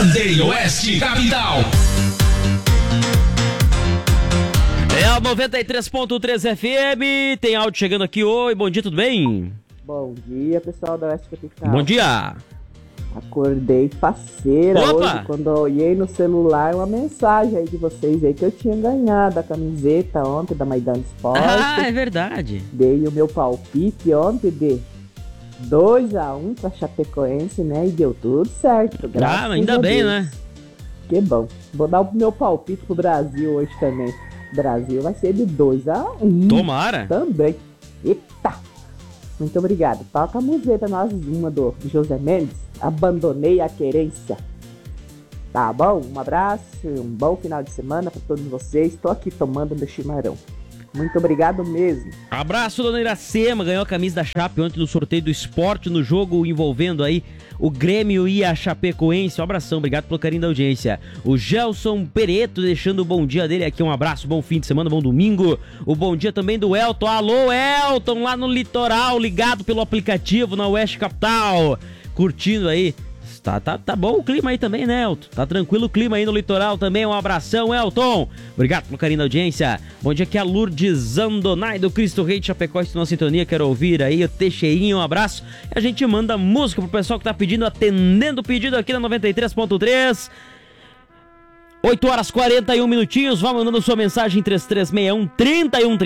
Bandeira Oeste Capital. É o 93.3 FM, tem áudio chegando aqui. Oi, bom dia, tudo bem? Bom dia, pessoal da Oeste Capital. Bom dia. Acordei faceira Opa! hoje, quando eu olhei no celular uma mensagem aí de vocês aí que eu tinha ganhado a camiseta ontem da Maidan Esporte. Ah, é verdade. Dei o meu palpite ontem de 2-1 pra Chapecoense, né? E deu tudo certo. Ah, ainda bem, né? Que bom. Vou dar o meu palpite pro Brasil hoje também. O Brasil vai ser de 2-1. Tomara. Também. Eita! Muito obrigado. Toca a música pra nós, uma do José Mendes. Abandonei a querência. Tá bom? Um abraço, um bom final de semana pra todos vocês. Tô aqui tomando meu chimarrão. Muito obrigado mesmo. Abraço, dona Iracema, ganhou a camisa da Chape ontem no sorteio do esporte, no jogo envolvendo aí o Grêmio e a Chapecoense. Um abração, obrigado pelo carinho da audiência. O Gelson Pereto deixando o bom dia dele aqui, um abraço, bom fim de semana, bom domingo. O bom dia também do Elton. Alô, Elton, lá no litoral, ligado pelo aplicativo na Oeste Capital, curtindo aí. Tá bom o clima aí também, né, Elton? Tá tranquilo o clima aí no litoral também. Um abração, Elton. Obrigado pelo carinho da audiência. Bom dia aqui a Lourdes Andonai do Cristo Rei de Chapecó, estou na sintonia. Quero ouvir aí o Teixeirinho, um abraço. E a gente manda música pro pessoal que tá pedindo, atendendo o pedido aqui na 93.3. 8 horas 41 minutinhos. Vá mandando sua mensagem em 3361 3130.